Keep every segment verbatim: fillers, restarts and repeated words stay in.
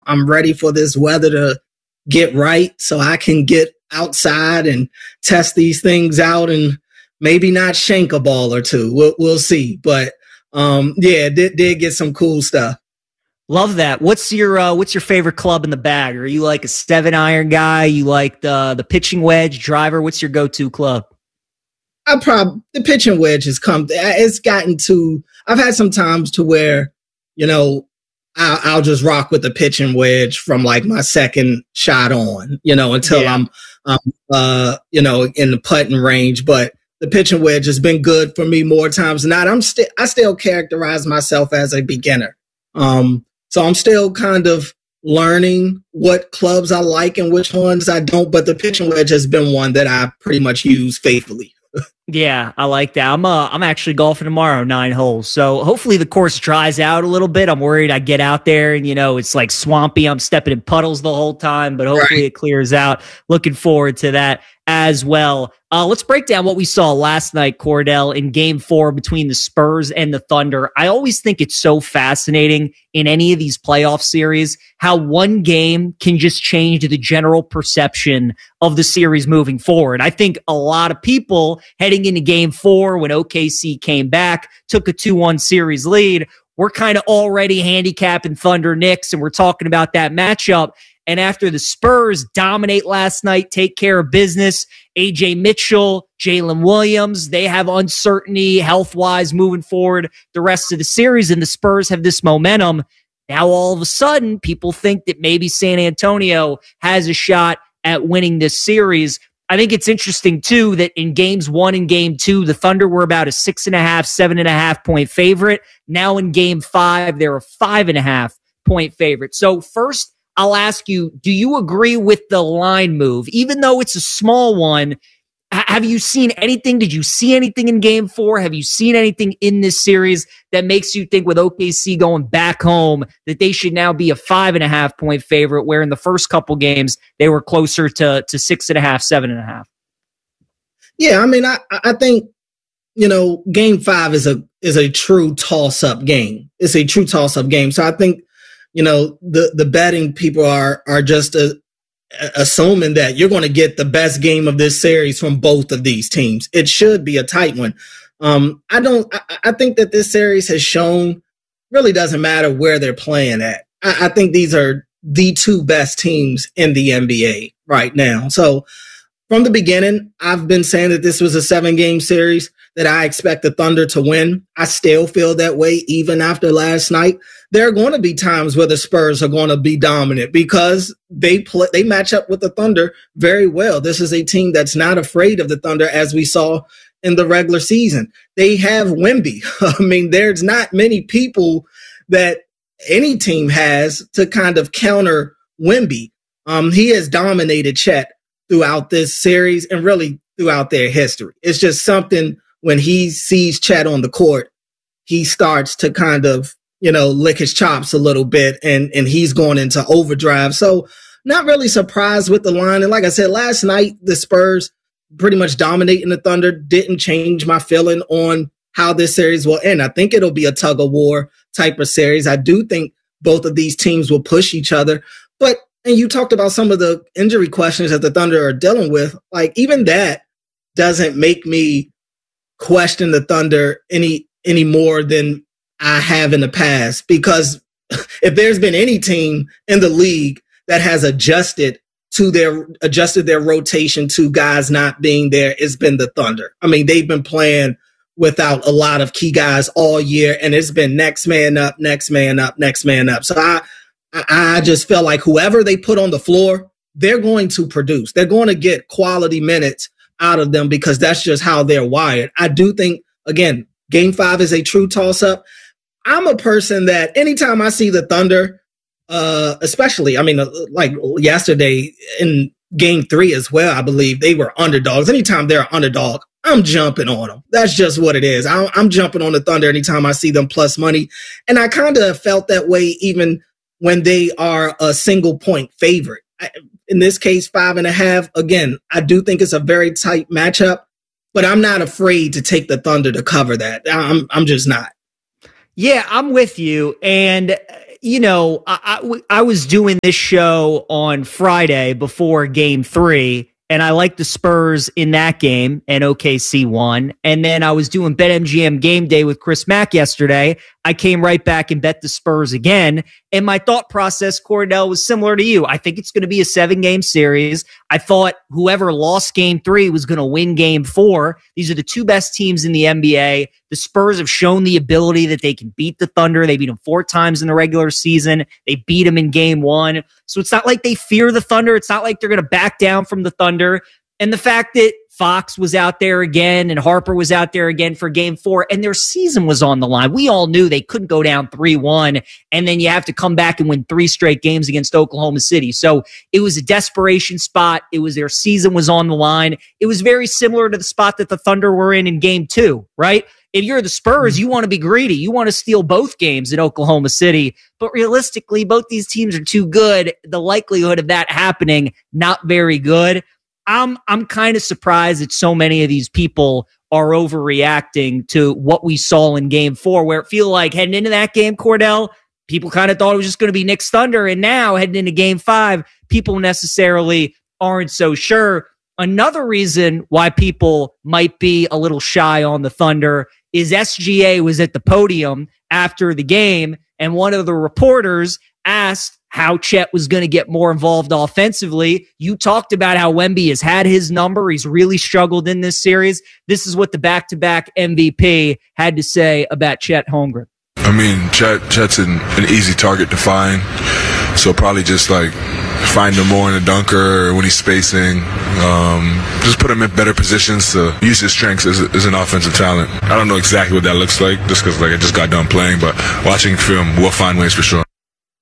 I'm ready for this weather to get right so I can get outside and test these things out and maybe not shank a ball or two. We'll, we'll see. But um, yeah, did, did get some cool stuff. Love that. What's your uh, what's your favorite club in the bag? Are you like a seven iron guy? You like the the pitching wedge, driver? What's your go-to club? I probably the pitching wedge has come. It's gotten to. I've had some times to where, you know, I'll, I'll just rock with the pitching wedge from like my second shot on, you know, until yeah. I'm, um, uh, you know, in the putting range. But the pitching wedge has been good for me more times than not. I'm still, I still characterize myself as a beginner. Um, so I'm still kind of learning what clubs I like and which ones I don't. But the pitching wedge has been one that I pretty much use faithfully. Yeah, I like that. I'm uh, I'm actually golfing tomorrow, nine holes. So hopefully the course dries out a little bit. I'm worried I get out there and, you know, it's like swampy. I'm stepping in puddles the whole time, but hopefully right. it clears out. Looking forward to that as well. Uh, let's break down what we saw last night, Cordell, in game four between the Spurs and the Thunder. I always think it's so fascinating in any of these playoff series how one game can just change the general perception of the series moving forward. I think a lot of people heading into game four when O K C came back, took a two one series lead, we're kind of already handicapping Thunder Knicks, and we're talking about that matchup. And after the Spurs dominate last night, take care of business, A J Mitchell, Jalen Williams, they have uncertainty health-wise moving forward the rest of the series, and the Spurs have this momentum. Now, all of a sudden, people think that maybe San Antonio has a shot at winning this series. I think it's interesting, too, that in games one and game two, the Thunder were about a six and a half, seven and a half point favorite. Now in game five, they're a five and a half point favorite. So first, I'll ask you, do you agree with the line move? Even though it's a small one, h- have you seen anything? Did you see anything in game four? Have you seen anything in this series that makes you think with O K C going back home that they should now be a five and a half point favorite, where in the first couple games they were closer to, to six and a half, seven and a half? Yeah, I mean, I, I think, you know, game five is a is a true toss-up game. It's a true toss-up game. So I think, you know, the, the betting people are are just uh, assuming that you're going to get the best game of this series from both of these teams. It should be a tight one. Um, I don't. I, I think that this series has shown really doesn't matter where they're playing at. I, I think these are the two best teams in the N B A right now. So from the beginning, I've been saying that this was a seven-game series that I expect the Thunder to win. I still feel that way even after last night. There are going to be times where the Spurs are going to be dominant because they play, they match up with the Thunder very well. This is a team that's not afraid of the Thunder, as we saw in the regular season. They have Wemby. I mean, there's not many people that any team has to kind of counter Wemby. Um, he has dominated Chet throughout this series and really throughout their history. It's just something when he sees Chet on the court, he starts to kind of, you know, lick his chops a little bit, and, and he's going into overdrive. So not really surprised with the line. And like I said, last night, the Spurs pretty much dominating the Thunder didn't change my feeling on how this series will end. I think it'll be a tug of war type of series. I do think both of these teams will push each other. But, and you talked about some of the injury questions that the Thunder are dealing with. Like, even that doesn't make me question the Thunder any, any more than I have in the past, because if there's been any team in the league that has adjusted to their adjusted their rotation to guys not being there, it's been the Thunder. I mean, they've been playing without a lot of key guys all year, and it's been next man up, next man up, next man up. So I I just feel like whoever they put on the floor, they're going to produce. They're going to get quality minutes out of them because that's just how they're wired. I do think, again, game five is a true toss-up. I'm a person that anytime I see the Thunder, uh, especially, I mean, uh, like yesterday in game three as well, I believe they were underdogs. Anytime they're an underdog, I'm jumping on them. That's just what it is. I, I'm jumping on the Thunder anytime I see them plus money. And I kind of felt that way even when they are a single point favorite. I, in this case, five and a half. Again, I do think it's a very tight matchup, but I'm not afraid to take the Thunder to cover that. I'm, I'm just not. Yeah, I'm with you. And you know, I, I, I was doing this show on Friday before game three, and I liked the Spurs in that game, and O K C won. And then I was doing BetMGM Game Day with Chris Mack yesterday. I came right back and bet the Spurs again. And my thought process, Cordell, was similar to you. I think it's going to be a seven-game series. I thought whoever lost game three was going to win game four. These are the two best teams in the N B A. The Spurs have shown the ability that they can beat the Thunder. They beat them four times in the regular season. They beat them in game one. So it's not like they fear the Thunder. It's not like they're going to back down from the Thunder. And the fact that Fox was out there again and Harper was out there again for game four and their season was on the line. We all knew they couldn't go down three one and then you have to come back and win three straight games against Oklahoma City. So it was a desperation spot. It was their season was on the line. It was very similar to the spot that the Thunder were in in game two, right? If you're the Spurs, you want to be greedy. You want to steal both games in Oklahoma City. But realistically, both these teams are too good. The likelihood of that happening, not very good. I'm I'm kind of surprised that so many of these people are overreacting to what we saw in game four, where it feel like heading into that game, Cordell, people kind of thought it was just going to be Knicks Thunder. And now heading into game five, people necessarily aren't so sure. Another reason why people might be a little shy on the Thunder is S G A was at the podium after the game, and one of the reporters asked how Chet was going to get more involved offensively. You talked about how Wemby has had his number. He's really struggled in this series. This is what the back-to-back M V P had to say about Chet Holmgren. I mean, Chet, Chet's an, an easy target to find, so probably just like find him more in the dunker or when he's spacing. Um, just put him in better positions to use his strengths as, as an offensive talent. I don't know exactly what that looks like just because like I just got done playing, but watching film, we'll find ways for sure.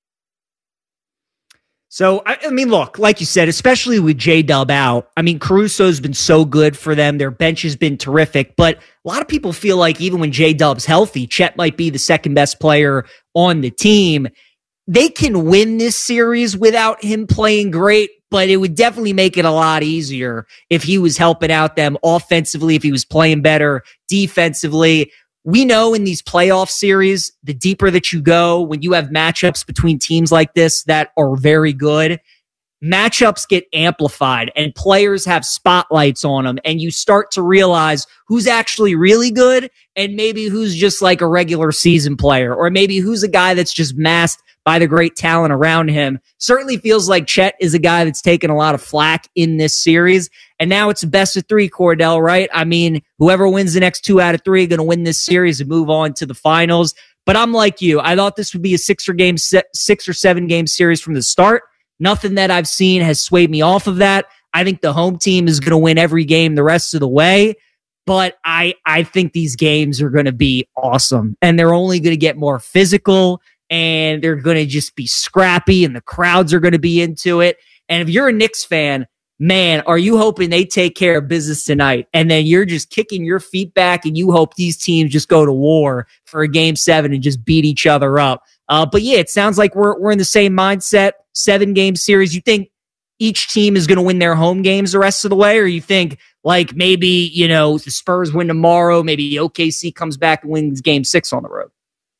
So, I, I mean, look, like you said, especially with J-Dub out, I mean, Caruso's been so good for them. Their bench has been terrific, but a lot of people feel like even when J-Dub's healthy, Chet might be the second best player on the team. They can win this series without him playing great, but it would definitely make it a lot easier if he was helping out them offensively, if he was playing better defensively. We know in these playoff series, the deeper that you go, when you have matchups between teams like this that are very good, matchups get amplified and players have spotlights on them, and you start to realize who's actually really good and maybe who's just like a regular season player, or maybe who's a guy that's just masked by the great talent around him. Certainly feels like Chet is a guy that's taken a lot of flack in this series. And now it's a best of three, Cordell, right? I mean, whoever wins the next two out of three are going to win this series and move on to the finals. But I'm like you. I thought this would be a six or game, six or seven game series from the start. Nothing that I've seen has swayed me off of that. I think the home team is going to win every game the rest of the way. But I, I think these games are going to be awesome. And they're only going to get more physical. And they're going to just be scrappy, and the crowds are going to be into it. And if you're a Knicks fan, man, are you hoping they take care of business tonight? And then you're just kicking your feet back, and you hope these teams just go to war for a game seven and just beat each other up. Uh, but yeah, it sounds like we're we're in the same mindset. Seven game series. You think each team is going to win their home games the rest of the way, or you think like maybe, you know, the Spurs win tomorrow, maybe O K C comes back and wins game six on the road?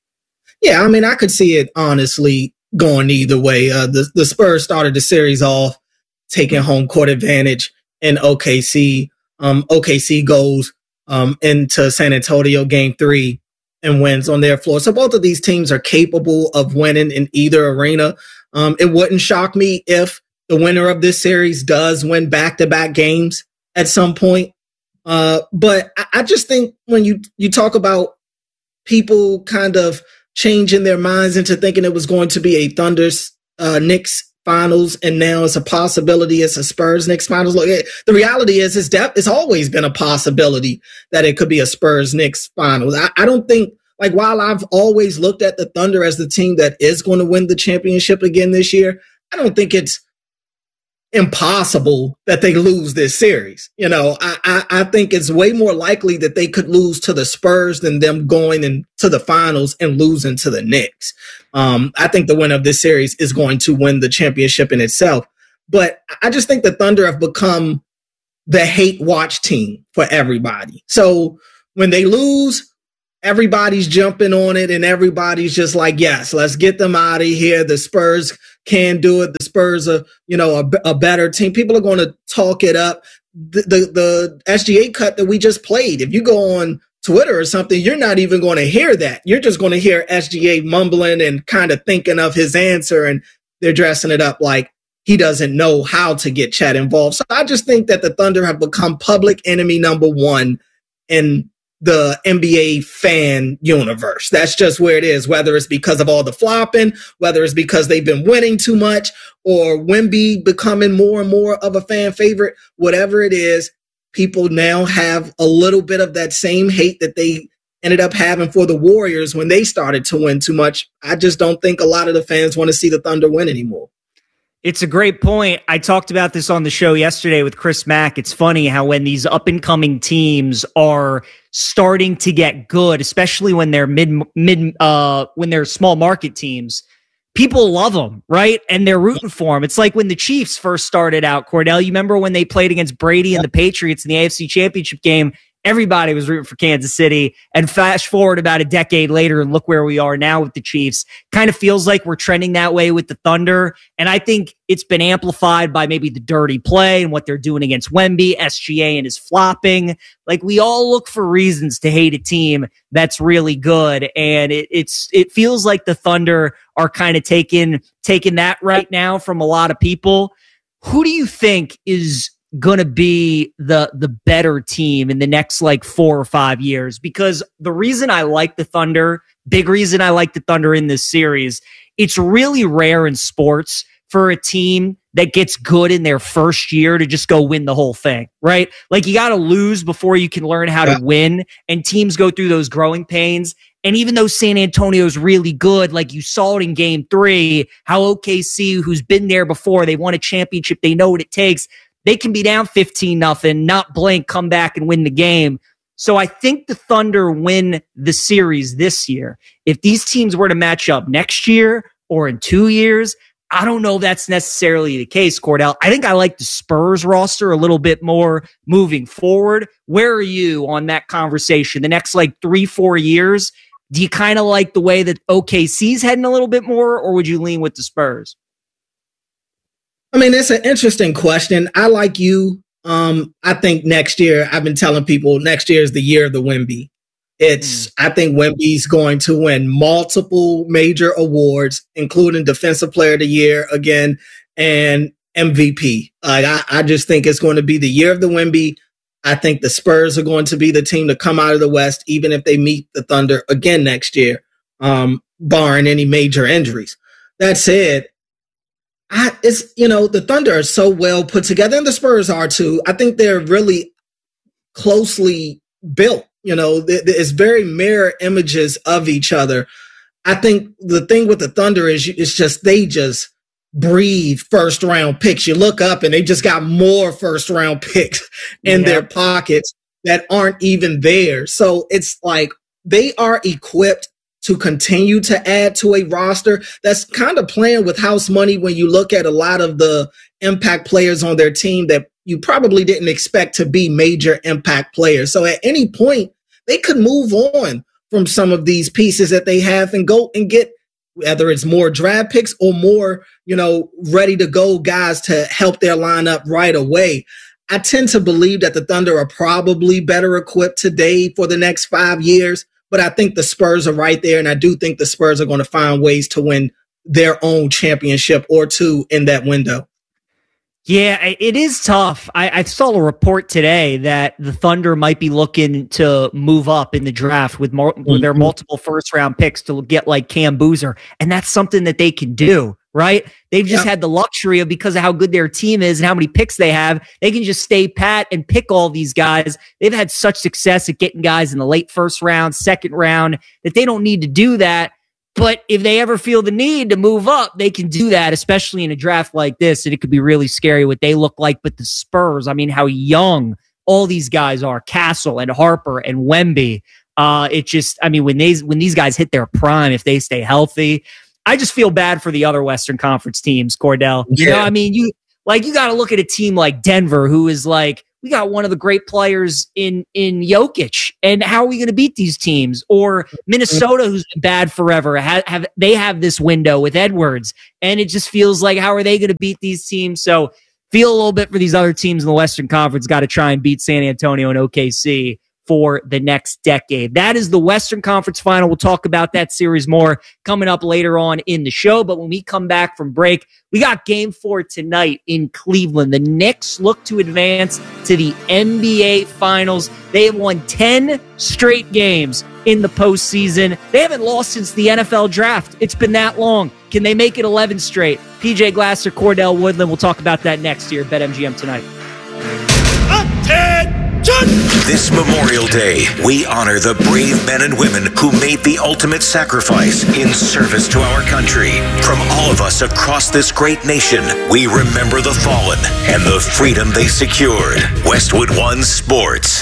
Yeah, I mean, I could see it honestly going either way. Uh, the, the Spurs started the series off taking home court advantage in O K C. Um, O K C goes um, into San Antonio game three and wins on their floor. So both of these teams are capable of winning in either arena. Um, it wouldn't shock me if the winner of this series does win back-to-back games at some point. Uh, but I, I just think when you, you talk about people kind of changing their minds into thinking it was going to be a Thunder uh, Knicks finals, and now it's a possibility it's a Spurs Knicks finals. Look, it, the reality is it's, def- it's always been a possibility that it could be a Spurs Knicks finals. I, I don't think, like, while I've always looked at the Thunder as the team that is going to win the championship again this year, I don't think it's impossible that they lose this series. You know, I, I, I think it's way more likely that they could lose to the Spurs than them going into the finals and losing to the Knicks. Um, I think the winner of this series is going to win the championship in itself. But I just think the Thunder have become the hate watch team for everybody. So when they lose, everybody's jumping on it and everybody's just like, yes, let's get them out of here. The Spurs can do it. The Spurs are, you know, a, a better team. People are going to talk it up. The, the, the S G A cut that we just played, if you go on Twitter or something, you're not even going to hear that. You're just going to hear S G A mumbling and kind of thinking of his answer, and they're dressing it up like he doesn't know how to get Chet involved. So I just think that the Thunder have become public enemy number one in the N B A fan universe. That's just where it is, whether it's because of all the flopping, whether it's because they've been winning too much, or Wemby becoming more and more of a fan favorite, whatever it is, people now have a little bit of that same hate that they ended up having for the Warriors when they started to win too much. I just don't think a lot of the fans want to see the Thunder win anymore. It's a great point. I talked about this on the show yesterday with Chris Mack. It's funny how when these up-and-coming teams are starting to get good, especially when they're mid, mid, uh, when they're small market teams, people love them, right? And they're rooting for them. It's like when the Chiefs first started out, Cordell. You remember when they played against Brady and the Patriots in the A F C Championship game? Everybody was rooting for Kansas City. And fast forward about a decade later, and look where we are now with the Chiefs. Kind of feels like we're trending that way with the Thunder. And I think it's been amplified by maybe the dirty play and what they're doing against Wemby, S G A and his flopping. Like, we all look for reasons to hate a team that's really good. And it, it's it feels like the Thunder are kind of taking, taking that right now from a lot of people. Who do you think is gonna be the the better team in the next like four or five years? Because the reason I like the Thunder, big reason I like the Thunder in this series, it's really rare in sports for a team that gets good in their first year to just go win the whole thing, right? Like, you got to lose before you can learn how to win, and teams go through those growing pains. And even though San Antonio's really good, like you saw it in game three, how O K C, who's been there before, they won a championship, they know what it takes. They can be down fifteen nothing, not blink, come back and win the game. So I think the Thunder win the series this year. If these teams were to match up next year or in two years, I don't know if that's necessarily the case, Cordell. I think I like the Spurs roster a little bit more moving forward. Where are you on that conversation? The next like three, four years, do you kind of like the way that O K C's heading a little bit more, or would you lean with the Spurs? I mean, it's an interesting question. I like you. Um, I think next year, I've been telling people next year is the year of the Wemby. It's, mm. I think Wemby's going to win multiple major awards, including Defensive Player of the Year again and M V P. Like, I, I just think it's going to be the year of the Wemby. I think the Spurs are going to be the team to come out of the West, even if they meet the Thunder again next year, um, barring any major injuries. That said, I, it's, you know, the Thunder are so well put together, and the Spurs are too. I think they're really closely built. You know, th- th- it's very mirror images of each other. I think the thing with the Thunder is it's just they just breathe first round picks. You look up and they just got more first round picks in yeah. their pockets that aren't even there. So it's like they are equipped to continue to add to a roster that's kind of playing with house money when you look at a lot of the impact players on their team that you probably didn't expect to be major impact players. So at any point, they could move on from some of these pieces that they have and go and get, whether it's more draft picks or more, you know, ready to go guys to help their lineup right away. I tend to believe that the Thunder are probably better equipped today for the next five years. But I think the Spurs are right there, and I do think the Spurs are going to find ways to win their own championship or two in that window. Yeah, it is tough. I, I saw a report today that the Thunder might be looking to move up in the draft with, more, with their multiple first-round picks to get like Cam Boozer, and that's something that they can do, right? They've just yeah. had the luxury of, because of how good their team is and how many picks they have, they can just stay pat and pick all these guys. They've had such success at getting guys in the late first round, second round, that they don't need to do that. But if they ever feel the need to move up, they can do that, especially in a draft like this. And it could be really scary what they look like. But the Spurs, I mean, how young all these guys are, Castle and Harper and Wemby. Uh, it just, I mean, when they, when these guys hit their prime, if they stay healthy, I just feel bad for the other Western Conference teams, Cordell. You yeah. know, I mean, you like you got to look at a team like Denver, who is like we got one of the great players in, in Jokic. And how are we going to beat these teams? Or Minnesota, who's been bad forever, have, have they have this window with Edwards. And it just feels like, how are they going to beat these teams? So feel a little bit for these other teams in the Western Conference. Got to try and beat San Antonio and O K C for the next decade. That is the Western Conference Final. We'll talk about that series more coming up later on in the show. But when we come back from break, we got game four tonight in Cleveland. The Knicks look to advance to the N B A Finals. They have won ten straight games in the postseason. They haven't lost since the N F L draft. It's been that long. Can they make it eleven straight? P J Glasser, Cordell Woodland. We'll talk about that next year. BetMGM tonight. This Memorial Day, we honor the brave men and women who made the ultimate sacrifice in service to our country. From all of us across this great nation, we remember the fallen and the freedom they secured. Westwood One Sports.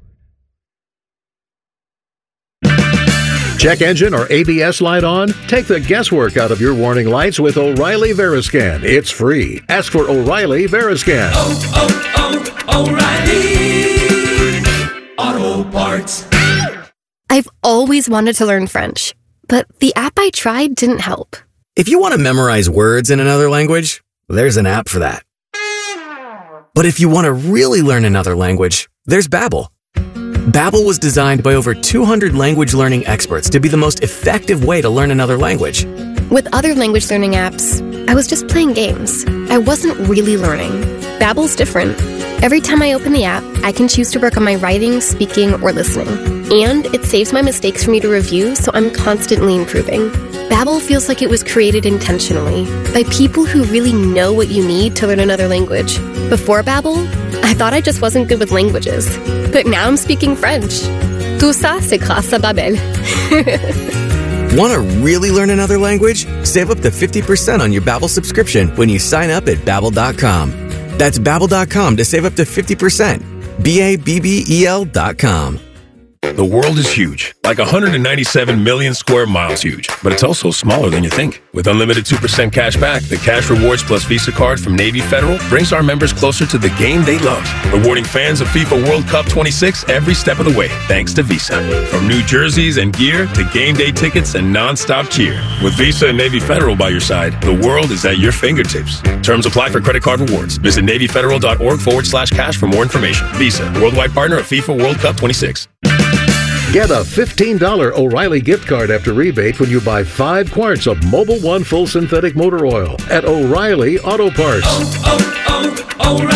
Check engine or A B S light on? Take the guesswork out of your warning lights with O'Reilly Veriscan. It's free. Ask for O'Reilly Veriscan. Oh, oh, oh, O'Reilly Auto Parts. I've always wanted to learn French, but the app I tried didn't help. If you want to memorize words in another language, there's an app for that. But if you want to really learn another language, there's Babbel. Babbel was designed by over two hundred language learning experts to be the most effective way to learn another language. With other language learning apps, I was just playing games. I wasn't really learning. Babbel's different. Every time I open the app, I can choose to work on my writing, speaking, or listening. And it saves my mistakes for me to review, so I'm constantly improving. Babbel feels like it was created intentionally by people who really know what you need to learn another language. Before Babbel, I thought I just wasn't good with languages. But now I'm speaking French. Tout ça, c'est grâce à Babbel. Want to really learn another language? Save up to fifty percent on your Babbel subscription when you sign up at Babbel dot com. That's Babbel dot com to save up to fifty percent. B A B B E L dot com. The world is huge, like one hundred ninety-seven million square miles huge, but it's also smaller than you think. With unlimited two percent cash back, the Cash Rewards Plus Visa card from Navy Federal brings our members closer to the game they love, rewarding fans of FIFA World Cup twenty-six every step of the way, thanks to Visa. From new jerseys and gear to game day tickets and non-stop cheer. With Visa and Navy Federal by your side, the world is at your fingertips. Terms apply for credit card rewards. Visit NavyFederal.org forward slash cash for more information. Visa, worldwide partner of FIFA World Cup twenty-six. Get a fifteen dollars O'Reilly gift card after rebate when you buy five quarts of Mobil One Full Synthetic Motor Oil at O'Reilly Auto Parts. Oh,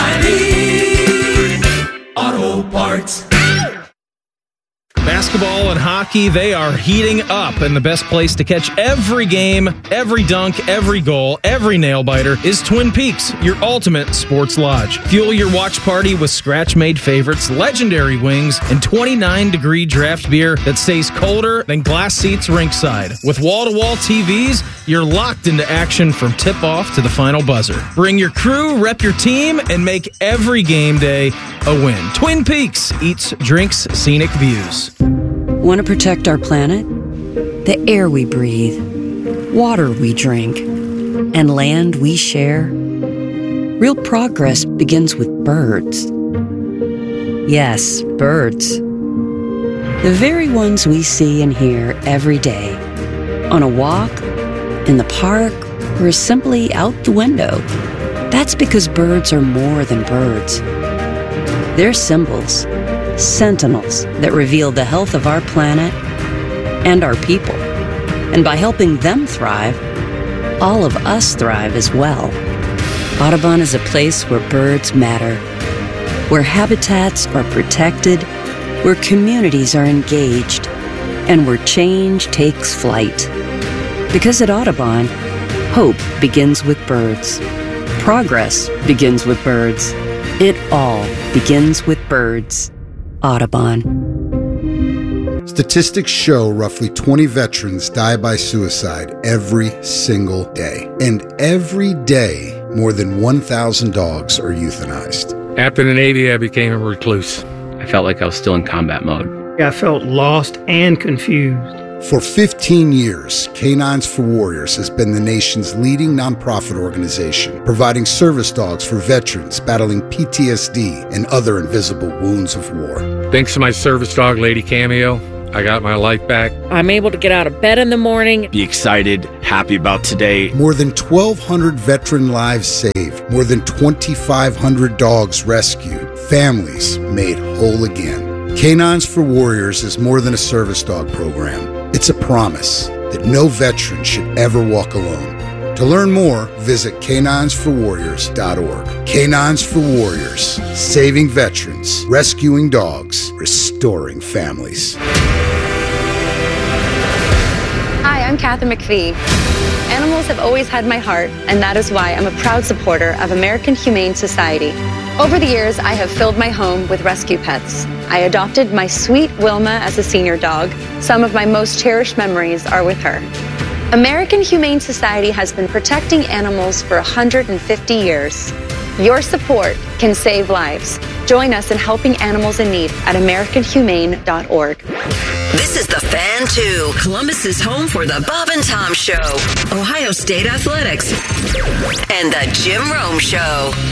oh, oh, O'Reilly Auto Parts. Basketball and hockey, they are heating up, and the best place to catch every game, every dunk, every goal, every nail-biter is Twin Peaks, your ultimate sports lodge. Fuel your watch party with scratch-made favorites, legendary wings, and twenty-nine degree draft beer that stays colder than glass seats rinkside. With wall-to-wall T Vs, you're locked into action from tip-off to the final buzzer. Bring your crew, rep your team, and make every game day a win. Twin Peaks eats, drinks, scenic views. Want to protect our planet? The air we breathe, water we drink, and land we share? Real progress begins with birds. Yes, birds. The very ones we see and hear every day. On a walk, in the park, or simply out the window. That's because birds are more than birds. They're symbols. Sentinels that reveal the health of our planet and our people. And by helping them thrive, all of us thrive as well. Audubon is a place where birds matter, where habitats are protected, where communities are engaged, and where change takes flight. Because at Audubon, hope begins with birds. Progress begins with birds. It all begins with birds. Audubon. Statistics show roughly twenty veterans die by suicide every single day. And every day, more than one thousand dogs are euthanized. After the Navy, I became a recluse. I felt like I was still in combat mode. I felt lost and confused. For fifteen years, Canines for Warriors has been the nation's leading nonprofit organization, providing service dogs for veterans battling P T S D and other invisible wounds of war. Thanks to my service dog, Lady Cameo, I got my life back. I'm able to get out of bed in the morning. Be excited, happy about today. More than twelve hundred veteran lives saved. More than twenty-five hundred dogs rescued. Families made whole again. Canines for Warriors is more than a service dog program. It's a promise that no veteran should ever walk alone. To learn more, visit canines for warriors dot org. Canines for Warriors, saving veterans, rescuing dogs, restoring families. Hi, I'm Kathy McPhee. Animals have always had my heart, and that is why I'm a proud supporter of American Humane Society. Over the years, I have filled my home with rescue pets. I adopted my sweet Wilma as a senior dog. Some of my most cherished memories are with her. American Humane Society has been protecting animals for one hundred fifty years. Your support can save lives. Join us in helping animals in need at american humane dot org. This is The Fan two, Columbus's home for the Bob and Tom Show, Ohio State Athletics, and the Jim Rome Show.